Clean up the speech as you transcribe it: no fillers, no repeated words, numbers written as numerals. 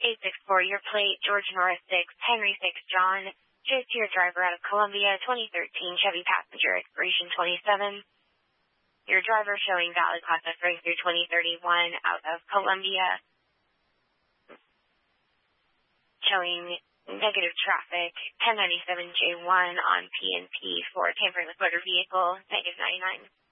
864 your plate, George Norris 6, Henry 6 John, Chase your driver out of Columbia, 2013 Chevy passenger, expiration 27. Your driver showing valid class F through 2031 out of Columbia. Showing negative traffic, 1097 J1 on PNP for tampering with motor vehicle, -99.